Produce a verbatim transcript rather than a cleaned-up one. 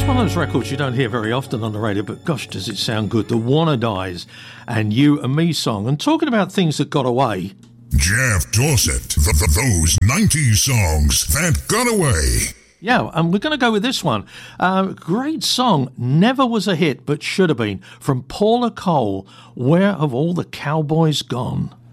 One of those records you don't hear very often on the radio, but gosh, does it sound good. The Wannadies and You and Me song. And talking about things that got away. Jeff Dorset, the, the, those nineties songs that got away. Yeah, and we're going to go with this one. Uh, great song, never was a hit, but should have been, from Paula Cole, Where Have All the Cowboys Gone?